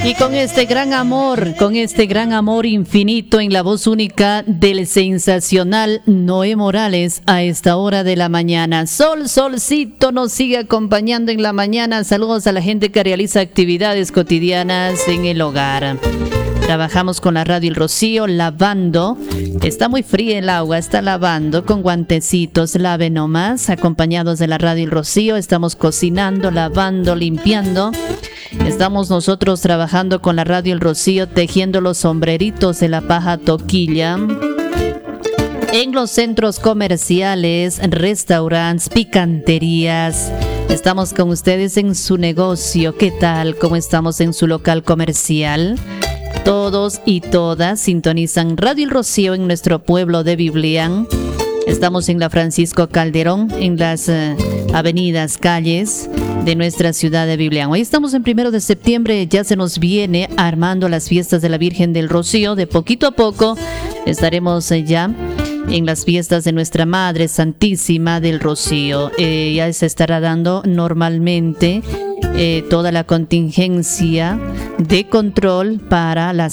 Y con este gran amor infinito en la voz única del sensacional Noé Morales a esta hora de la mañana. Solcito nos sigue acompañando en la mañana. Saludos a la gente que realiza actividades cotidianas en el hogar. Trabajamos con la radio El Rocío, lavando. Está muy fría el agua, está lavando con guantecitos, lave nomás, acompañados de la radio El Rocío. Estamos cocinando, lavando, limpiando. Estamos nosotros trabajando con la radio El Rocío, tejiendo los sombreritos de la paja toquilla. En los centros comerciales, restaurantes, picanterías. Estamos con ustedes en su negocio. ¿Qué tal? ¿Cómo estamos en su local comercial? Todos y todas sintonizan Radio El Rocío en nuestro pueblo de Biblián. Estamos en la Francisco Calderón, en las avenidas, calles de nuestra ciudad de Biblián. Hoy estamos en 1 de septiembre, ya se nos viene armando las fiestas de la Virgen del Rocío. De poquito a poco estaremos ya en las fiestas de nuestra Madre Santísima del Rocío. Ya se estará dando normalmente toda la contingencia de control para las